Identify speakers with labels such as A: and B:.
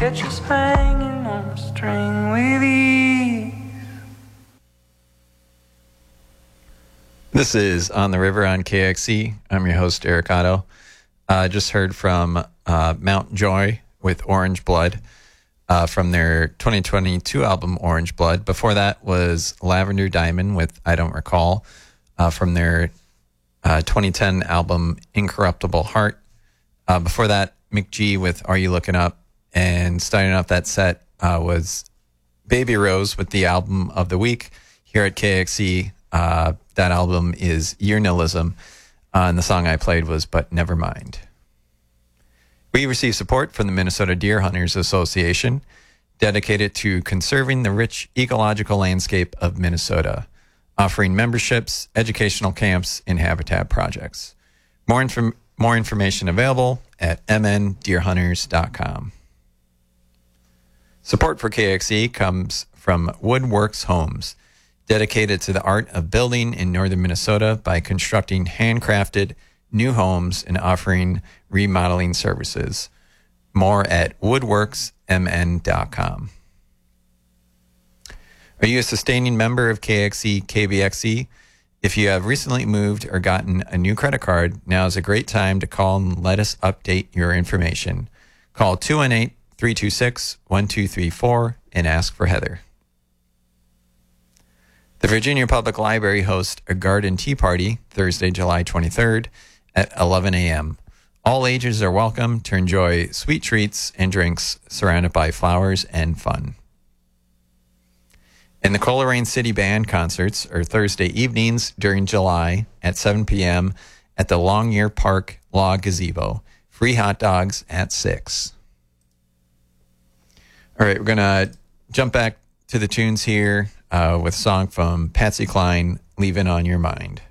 A: catch us hanging on a string with ease.
B: This is On the River on KXC. I'm your host, Eric Otto. Just heard from Mount Joy with Orange Blood from their 2022 album, Orange Blood. Before that was Lavender Diamond with I Don't Recall from their 2010 album, Incorruptible Heart. Before that, McG with Are You Looking Up? And starting off that set was Baby Rose with the album of the week here at KXC. That album is Year Nihilism, and the song I played was But Never Mind. We receive support from the Minnesota Deer Hunters Association, dedicated to conserving the rich ecological landscape of Minnesota, offering memberships, educational camps, and habitat projects. More information available at mndeerhunters.com. Support for KXE comes from Woodworks Homes, dedicated to the art of building in northern Minnesota by constructing handcrafted new homes and offering remodeling services. More at woodworksmn.com. Are you a sustaining member of KXE KBXE? If you have recently moved or gotten a new credit card, now is a great time to call and let us update your information. Call 218-326-1234 and ask for Heather. The Virginia Public Library hosts a garden tea party Thursday, July 23rd at 11 a.m. All ages are welcome to enjoy sweet treats and drinks surrounded by flowers and fun. And the Coleraine City Band concerts are Thursday evenings during July at 7 p.m. at the Longyear Park Law Gazebo. Free hot dogs at 6. All right, we're going to jump back to the tunes here with a song from Patsy Cline, Leavin' on Your Mind.